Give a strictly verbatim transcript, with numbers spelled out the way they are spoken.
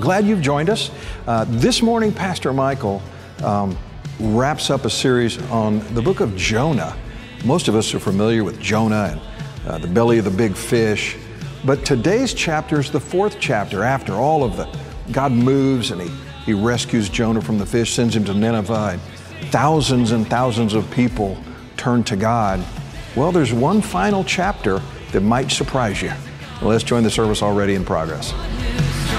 glad you've joined us. Uh, this morning, Pastor Michael um, wraps up a series on the book of Jonah. Most of us are familiar with Jonah and uh, the belly of the big fish, but today's chapter is the fourth chapter after all of the, God moves and he, he rescues Jonah from the fish, sends him to Nineveh, and thousands and thousands of people turn to God. Well, there's one final chapter that might surprise you. Well, let's join the service already in progress.